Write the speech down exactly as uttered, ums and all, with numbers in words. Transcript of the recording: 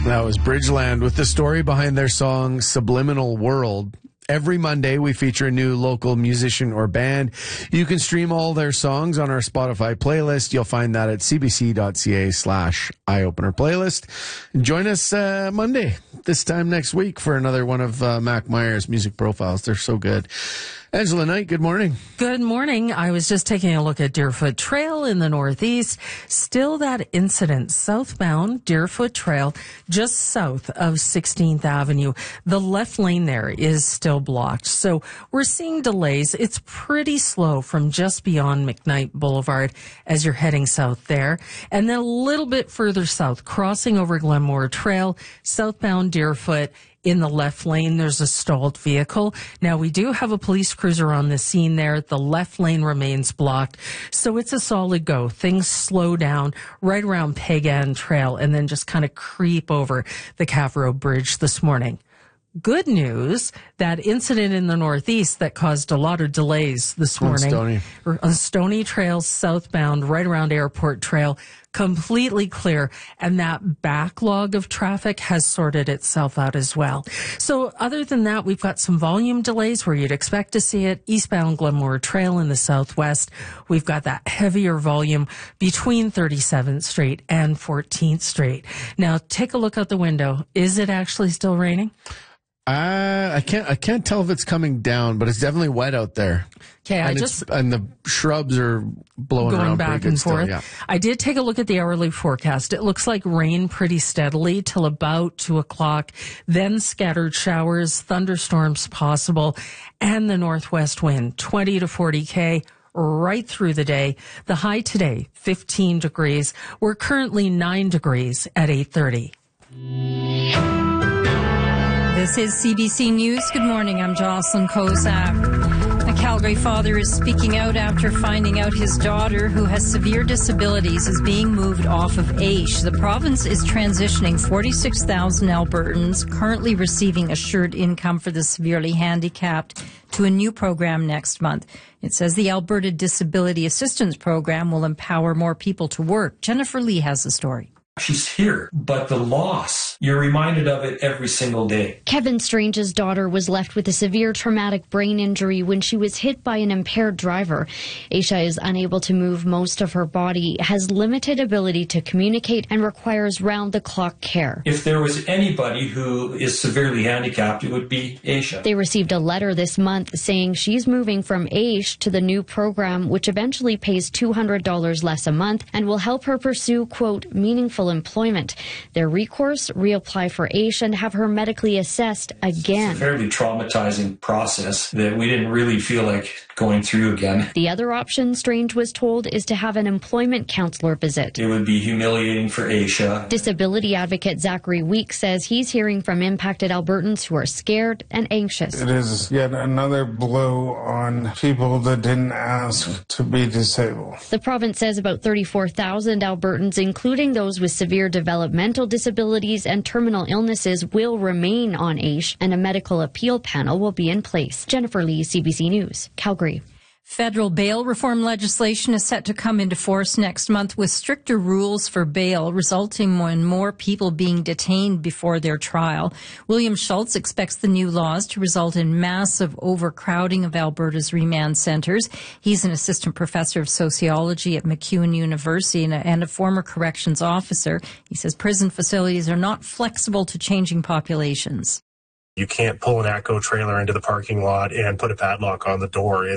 That was Bridgeland with the story behind their song Subliminal World. Every Monday, we feature a new local musician or band. You can stream all their songs on our Spotify playlist. You'll find that at cbc.ca slash eyeopener playlist. And join us uh, Monday, this time next week, for another one of uh, Mac Meyer's music profiles. They're so good. Angela Knight, good morning. Good morning. I was just taking a look at Deerfoot Trail in the Northeast. Still that incident, southbound Deerfoot Trail, just south of sixteenth Avenue. The left lane there is still blocked. So we're seeing delays. It's pretty slow from just beyond McKnight Boulevard as you're heading south there. And then a little bit further south, crossing over Glenmore Trail, southbound Deerfoot. In the left lane, there's a stalled vehicle. Now, we do have a police cruiser on the scene there. The left lane remains blocked. So it's a solid go. Things slow down right around Pagan Trail and then just kind of creep over the Cavro Bridge this morning. Good news, that incident in the Northeast that caused a lot of delays this morning. On Stony. On Stony Trail, southbound, right around Airport Trail, completely clear. And that backlog of traffic has sorted itself out as well. So other than that, we've got some volume delays where you'd expect to see it. Eastbound Glenmore Trail in the southwest, we've got that heavier volume between thirty-seventh Street and fourteenth Street. Now, take a look out the window. Is it actually still raining? Uh, I can't. I can't tell if it's coming down, but it's definitely wet out there. Okay, I and just and the shrubs are blowing going around back pretty and good forth. Still, yeah. I did take a look at the hourly forecast. It looks like rain pretty steadily till about two o'clock. Then scattered showers, thunderstorms possible, and the northwest wind twenty to forty k. Right through the day. The high today, fifteen degrees. We're currently nine degrees at eight thirty. This is C B C News. Good morning. I'm Jocelyn Kozak. A Calgary father is speaking out after finding out his daughter, who has severe disabilities, is being moved off of A I S H. The province is transitioning forty-six thousand Albertans currently receiving assured income for the severely handicapped to a new program next month. It says the Alberta Disability Assistance Program will empower more people to work. Jennifer Lee has the story. She's here, but the loss, you're reminded of it every single day. Kevin Strange's daughter was left with a severe traumatic brain injury when she was hit by an impaired driver. Aisha is unable to move most of her body, has limited ability to communicate, and requires round-the-clock care. If there was anybody who is severely handicapped, it would be Aisha. They received a letter this month saying she's moving from A I S H to the new program, which eventually pays two hundred dollars less a month and will help her pursue, quote, meaningful employment. Their recourse, reapply for A I S H and have her medically assessed again. It's a fairly traumatizing process that we didn't really feel like going through again. The other option, Strange was told, is to have an employment counselor visit. It would be humiliating for Aisha. Disability advocate Zachary Weeks says he's hearing from impacted Albertans who are scared and anxious. It is yet another blow on people that didn't ask to be disabled. The province says about thirty-four thousand Albertans, including those with severe developmental disabilities and terminal illnesses, will remain on A I S H, and a medical appeal panel will be in place. Jennifer Lee, C B C News, Calgary. Federal bail reform legislation is set to come into force next month with stricter rules for bail, resulting in more people being detained before their trial. William Schultz expects the new laws to result in massive overcrowding of Alberta's remand centres. He's an assistant professor of sociology at MacEwan University and a, and a former corrections officer. He says prison facilities are not flexible to changing populations. You can't pull an ATCO trailer into the parking lot and put a padlock on the door.